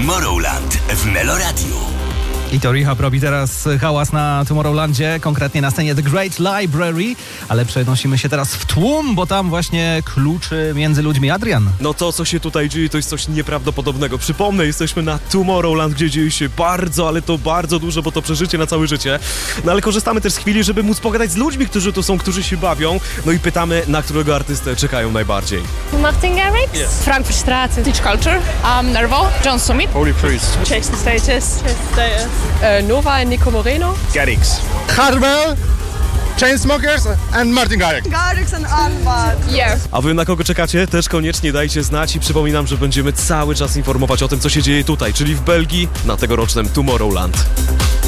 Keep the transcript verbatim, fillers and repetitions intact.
Tomorrowland w Meloradiu. I to Rehab robi teraz hałas na Tomorrowlandzie, konkretnie na scenie The Great Library, ale przenosimy się teraz w tłum, bo tam właśnie kluczy między ludźmi. Adrian. No to, co się tutaj dzieje, to jest coś nieprawdopodobnego. Przypomnę, jesteśmy na Tomorrowland, gdzie dzieje się bardzo, ale to bardzo dużo, bo to przeżycie na całe życie. No ale korzystamy też z chwili, żeby móc pogadać z ludźmi, którzy tu są, którzy się bawią. No i pytamy, na którego artystę czekają najbardziej. Martin Garrix, Yes. Frankfurtstraße, Teach Culture, um, Nervo, John Summit, Holy Priest. Chase the Status, uh, Nova and Nico Moreno. Garrix. Hardwell, Chainsmokers and Martin Garrix. Garrix and Unbad. yeah. A wy na kogo czekacie? Też koniecznie dajcie znać i przypominam, że będziemy cały czas informować o tym, co się dzieje tutaj, czyli w Belgii na tegorocznym Tomorrowland.